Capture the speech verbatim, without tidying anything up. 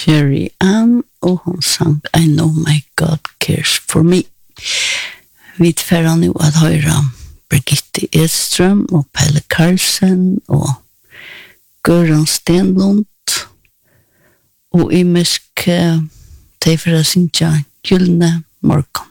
Carrie Ann, og hun sang I Know My God Cares For Me. Vi tverrer nu at høre Birgitte Edström og Pelle Karlsen og Göran Stenlund og i mørk de for å synge Gyllene Morgon.